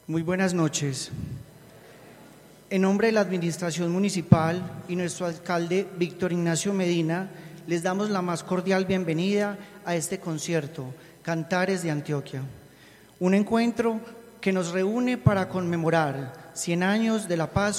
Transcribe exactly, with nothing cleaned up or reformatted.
Muy buenas noches. En nombre de la Administración Municipal y nuestro alcalde Víctor Ignacio Medina, les damos la más cordial bienvenida a este concierto, Cantares de Antioquia, un encuentro que nos reúne para conmemorar cien años de la paz